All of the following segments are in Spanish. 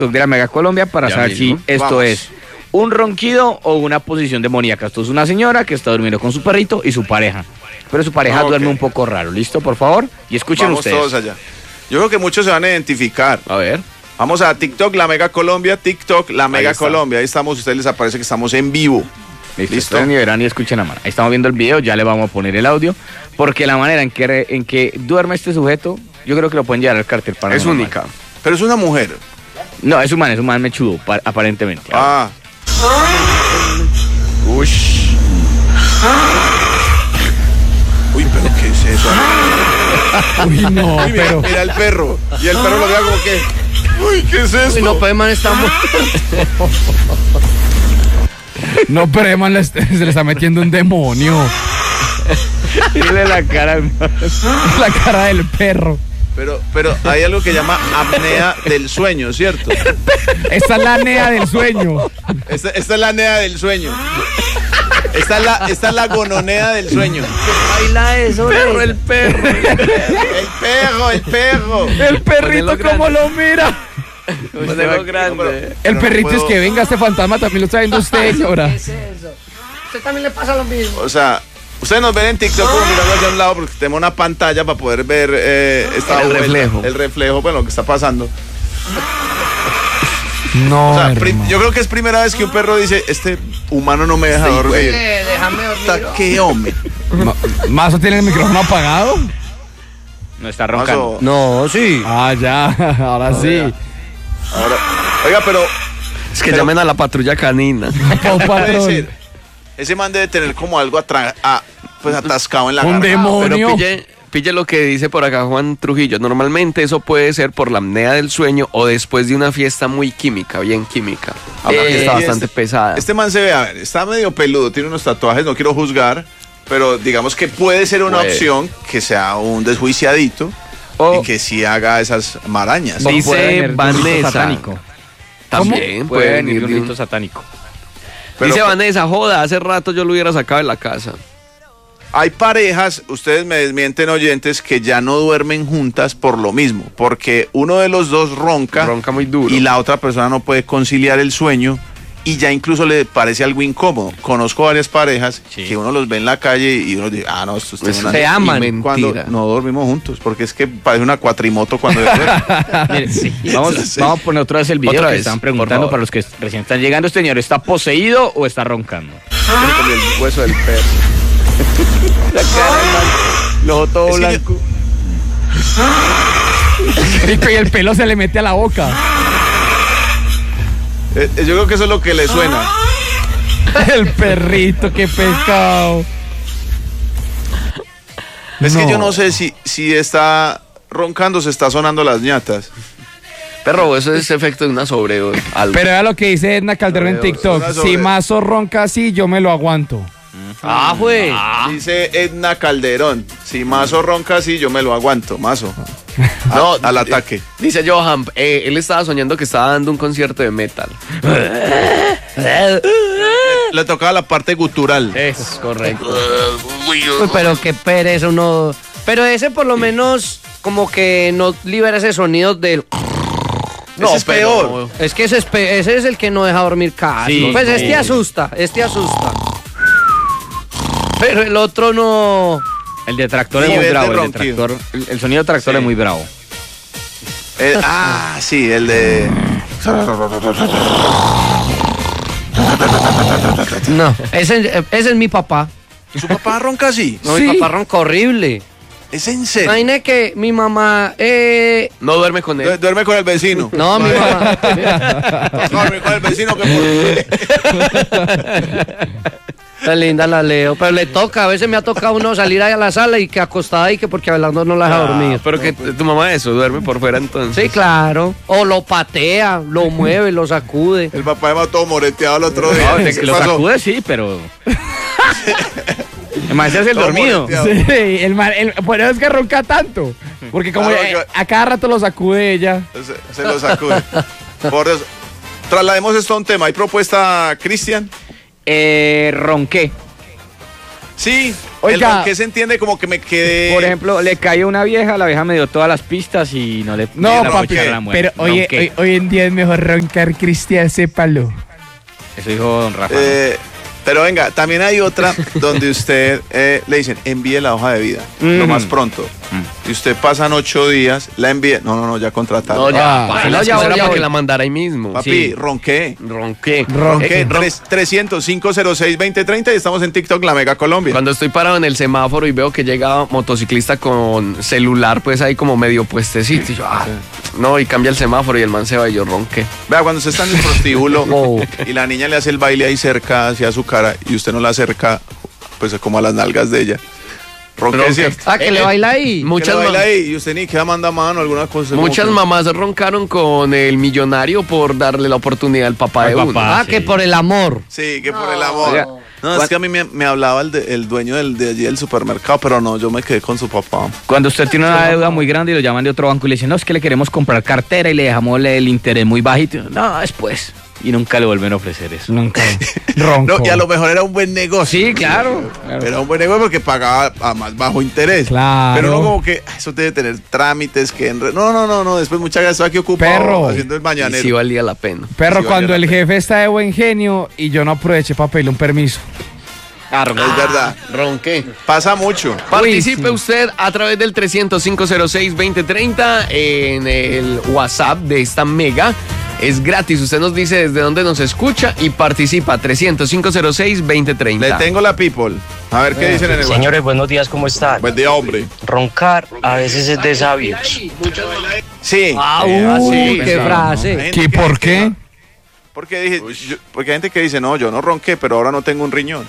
de la Mega Colombia para Ya saber mismo. si esto Vamos. es un ronquido o una posición demoníaca. Esto es una señora que está durmiendo con su perrito y su pareja. Pero su pareja Ah, ok. duerme un poco raro. ¿Listo, por favor? Y escuchen Vamos ustedes. todos allá. Yo creo que muchos se van a identificar. A ver. Vamos a TikTok, La Mega Colombia, TikTok, La Mega está. Colombia. Ahí estamos, ustedes les aparece que estamos en vivo. Listo. ¿Listo? Ustedes ni verán ni escuchen la mano. Ahí estamos viendo el video, ya le vamos a poner el audio. Porque la manera en que duerme este sujeto, yo creo que lo pueden llevar al cartel para Es única. Pero es una mujer. No, es un man mechudo, aparentemente. Ah. Ush. Uy, pero ¿qué es eso? Uy, no, Uy, mira, pero... mira el perro. Y el perro lo vea como que. Uy, ¿qué es esto? Uy, no, pues, man, está muerto. No, pero Eman se le está metiendo un demonio. Dile la cara. La cara del perro. Pero hay algo que llama apnea del sueño, ¿cierto? Esta es la nea del sueño. Esta es la apnea del sueño. Esta es la gononea del sueño. Baila eso, Perro, el perro. El perro. El perrito como lo mira. Ponelo grande. El no perrito puedo- es que venga, este fantasma también lo está viendo usted, señora. ¿Qué es eso? Usted también le pasa lo mismo. O sea, ustedes nos ven en TikTok como mirando hacia un lado porque tenemos una pantalla para poder ver esta El vuelta, reflejo. el reflejo, bueno, lo que está pasando. No, O sea, hermano. yo creo que es primera vez que un perro dice, este humano no me deja dormir. Déjame dormir. ¿Qué hombre? ¿Mazo tiene el micrófono apagado? No está roncando. Mazo, No, sí. Ah, ya, ahora sí. ahora, oiga, pero Es que llamen a la patrulla canina. Pau puede Patrón. ser. Ese man debe tener como algo pues atascado en la Un garganta. demonio. Pero pille lo que dice por acá Juan Trujillo. Normalmente eso puede ser por la apnea del sueño o después de una fiesta muy química, bien química. Una fiesta y bastante pesada. Este man se ve, a ver, está medio peludo, tiene unos tatuajes, no quiero juzgar, pero digamos que puede ser una Puede. opción que sea un desjuiciadito O- y que sí haga esas marañas. Sí. Puede venir de un rito Vanessa. satánico. También Puede venir de un de un- rito satánico. Pero- Dice Vanessa, joda, hace rato yo lo hubiera sacado de la casa. Hay parejas, ustedes me desmienten oyentes, que ya no duermen juntas por lo mismo, porque uno de los dos ronca Ronca muy duro. y la otra persona no puede conciliar el sueño y ya incluso le parece algo incómodo. Conozco varias parejas Sí. que uno los ve en la calle y uno dice, no, esto es Eso una... Se aman. y Cuando mentira. no dormimos juntos, porque es que parece una cuatrimoto cuando duermen. Mire, vamos a poner otra vez el video Otra que vez, están por preguntando favor. para los que recién están llegando. ¿Este señor está poseído o está roncando? Tiene como el hueso del perro. La cara del man, los ojos todo Es que blanco. Rico, y el pelo se le mete a la boca. Yo creo que eso es lo que le suena. El perrito, qué pecado. Es que No. yo no sé si está roncando, se está sonando las ñatas. Perro, eso es efecto de una sobre algo. Pero vea lo que dice Edna Calderón en Una TikTok. sobre- Si Mazo ronca así, yo me lo aguanto. Ah, güey. Dice Edna Calderón, si Mazo ronca así, yo me lo aguanto, Mazo. No, Al ataque. Dice Johan, él estaba soñando que estaba dando un concierto de metal. Le tocaba la parte gutural. Es correcto. Uy, pero qué pereza uno. Pero ese por lo menos como que no libera ese sonido del. Ese es peor. Es que ese es el que no deja dormir casi. Sí, Pues sí. este asusta. Pero el otro no. El de tractor es muy Nivel de bravo. El, de ronquido. tractor, el sonido de tractor Sí. es muy bravo. Sí, el de... No. Ese es mi papá. ¿Su papá ronca así? No, Sí. mi papá ronca horrible. ¿Es en serio? Imagine que mi mamá. No duerme con él. Duerme con el vecino. No, mi mamá. Duerme con el vecino que Está linda la Leo. Pero le toca. A veces me ha tocado uno salir ahí a la sala y que acostada y que porque Abelardo no la deja dormir. Pero que tu mamá eso, duerme por fuera entonces. Sí, claro. O lo patea, lo mueve, lo sacude. El papá de todo moreteado el otro día. No, de ¿Qué que lo pasó? sacude sí, pero... Además, es el Todo dormido. moreteado. Sí, por eso es que ronca tanto. Porque como Claro, yo- a cada rato lo sacude ella. Se lo sacude. Por eso. Traslademos esto a un tema. ¿Hay propuesta, Cristian? Ronqué. Sí, El Oiga. ronqué se entiende como que me quedé... Por ejemplo, le cayó una vieja, la vieja me dio todas las pistas y no le No, la papi, puedo echar a la muerte. pero hoy en día es mejor roncar, Cristian, sépalo. Eso dijo don Rafa. Pero venga, también hay otra donde usted le dicen, envíe la hoja de vida, lo más pronto. Y usted pasan 8 días, la envía. No, ya contrataron. No, ya, Ah, paila, no, es ya que voy, era ya para voy. que la mandara ahí mismo. Papi, Sí. ronqué. Ronqué. Ronqué, 300. 300-506-2030 y estamos en TikTok, La Mega Colombia. Cuando estoy parado en el semáforo y veo que llega motociclista con celular, pues ahí como medio puestecito. Y yo, no, y cambia el semáforo y el man se va y yo ronqué. Vea, cuando usted está en el prostíbulo Oh. y la niña le hace el baile ahí cerca hacia su cara y usted no la acerca, pues como a las nalgas de ella. Ronqué, Ronqué. ¿cierto? Ah, que le baila ahí. Muchas Muchas, baila ahí y usted ni queda manda mano, alguna cosa. como muchas que- mamás roncaron con el millonario por darle la oportunidad al papá de uno. Ah, que por el amor. Sí, que por el amor. Oiga, No, es que a mí me hablaba el dueño de allí del supermercado, pero no, yo me quedé con su papá. Cuando usted tiene una deuda muy grande y lo llaman de otro banco y le dicen, no, es que le queremos comprar cartera y le dejamos el interés muy bajito. No, después. Y nunca le vuelven a ofrecer eso. Nunca. Ronco. No, y a lo mejor era un buen negocio. Sí, claro. Era un buen negocio porque pagaba a más bajo interés. Claro. Pero no como que eso debe tener trámites que... No. Después muchas gracias aquí ocupado Perro. haciendo el Y mañanero. sí valía la pena. Perro, Sí, cuando vale el la jefe está de buen genio y yo no aproveché para pedirle un permiso. Es verdad. Ronqué. Pasa mucho. Participe sí. usted a través del 300-506-2030 en el WhatsApp de esta mega. Es gratis. Usted nos dice desde dónde nos escucha y participa. 300-506-2030. Le tengo la people. A ver qué dicen en el WhatsApp. Señores, buenos días, ¿cómo están? Buen día, hombre. Roncar a veces es de sabios. Sí. Uy, qué Hay frase. gente ¿Y que por dice qué? que no. Porque dije, porque hay gente que dice, no, yo no ronqué, pero ahora no tengo un riñón.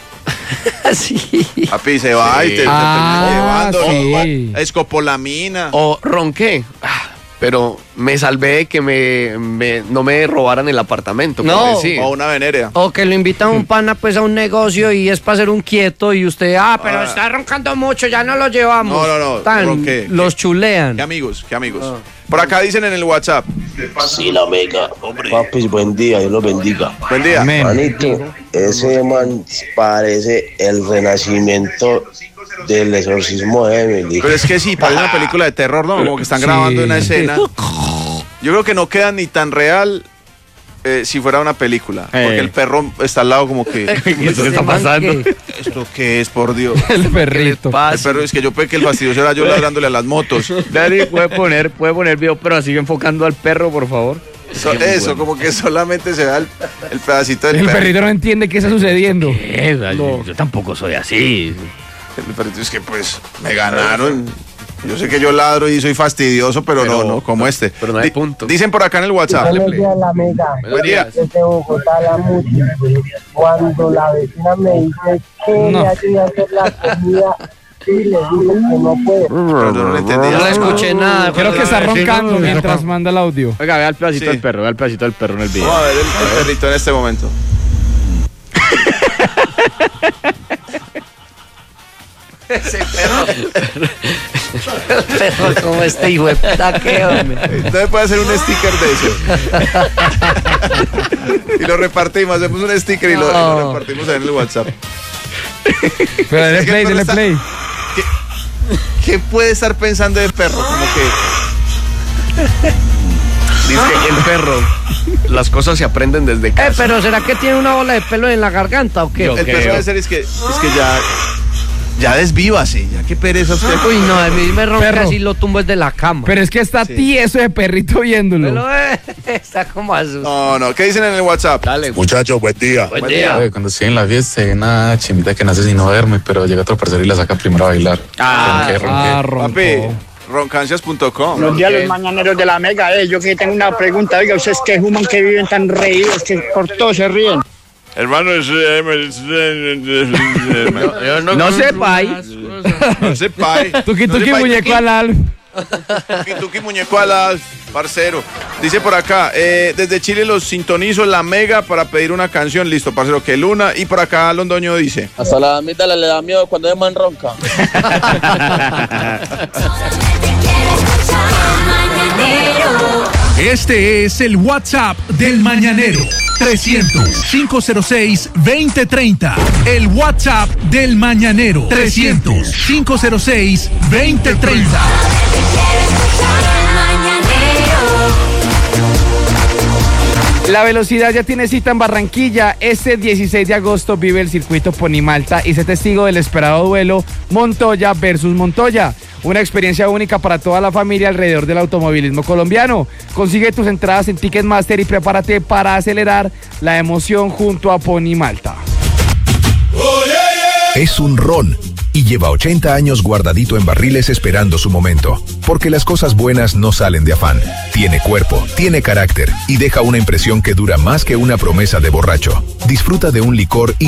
Sí. Papi, se va y te Ah, termina llevando sí. escopolamina. O ronqué. Pero me salvé de que no me robaran el apartamento. por No. decir. O una venérea. O que lo invitan un pana pues a un negocio y es para hacer un quieto y usted, pero está roncando mucho, ya no lo llevamos. No, Tan, ronqué. los chulean. Qué amigos. Por acá dicen en el WhatsApp. Sí, la mega. Papis, buen día, Dios los bendiga. Buen día. Amén. Manito, ese man parece el renacimiento del exorcismo de Emily. Pero es que sí, parece una película de terror, ¿no? Como que están Sí. grabando una escena. Yo creo que no queda ni tan real si fuera una película. Porque el perro está al lado como que... ¿Qué está pasando? ¿Esto qué es, por Dios? El perrito. El perro es que yo pensé que el fastidioso era yo ladrándole a las motos. Daddy, puede poner video, pero sigue enfocando al perro, por favor. Eso, como que solamente se da el pedacito del El perro. perrito no entiende qué está sucediendo. Yo tampoco soy así. El perrito es que pues me ganaron. Yo sé que yo ladro y soy fastidioso, pero no como este. pero no hay punto. Dicen por acá en el WhatsApp. Dale play. la mega. Buen día. Desde Bogotá la música. Cuando la vecina me dice que No. le ayude a hacer la comida, sí, le digo que no puede. Pero yo no lo entendí. No le escuché nada. Creo que está roncando mientras manda el audio. Oiga, vea el pedacito Sí. del perro, vea el pedacito del perro en el video. Vamos a ver el perrito en este momento. Pero como este hijo de puta, ¿qué, hombre? Entonces puede hacer un sticker de eso. Y lo repartimos, hacemos un sticker y lo No. repartimos ahí en el WhatsApp. Pero dele Es que play, el perro dele está- play. ¿Qué puede estar pensando el perro? Como que... Dice que el perro, las cosas se aprenden desde casa. Pero ¿será que tiene una bola de pelo en la garganta o qué? El perro debe ser es que ya desvívase, ya qué pereza usted. Uy, no, a mí me ronca Perro. así lo tumbo desde la cama. Pero es que está tieso de perrito viéndolo. Pero, está como asustado. No, ¿qué dicen en el WhatsApp? Dale. Muchachos, buen día. Buen día. Oye, cuando estoy en la fiesta hay una chimita que nace y no duerme, pero llega otro parcero y la saca primero a bailar. Ronqué. Papi, Roncó. roncancias.com. Buenos días, los mañaneros de la mega. Yo que tengo una pregunta. Oiga, ustedes que fuman, que viven tan reídos, que por todo se ríen. Hermano, No sepáis. no se pare. Tuki No se tuki pare, muñeco al alf. Tuki muñeco alas, parcero. Dice por acá, desde Chile los sintonizo la mega para pedir una canción. Listo, parcero, que luna. Y por acá Londoño dice. Hasta la damita le da miedo cuando es man ronca. Mañanero Este es el WhatsApp del Mañanero. 300-506-2030. El WhatsApp del Mañanero. 300-506-2030. La velocidad ya tiene cita en Barranquilla. Este 16 de agosto vive el circuito Ponimalta y sé testigo del esperado duelo Montoya versus Montoya. Una experiencia única para toda la familia alrededor del automovilismo colombiano. Consigue tus entradas en Ticketmaster y prepárate para acelerar la emoción junto a Ponimalta. Es un ron y lleva 80 años guardadito en barriles esperando su momento. Porque las cosas buenas no salen de afán. Tiene cuerpo, tiene carácter y deja una impresión que dura más que una promesa de borracho. Disfruta de un licor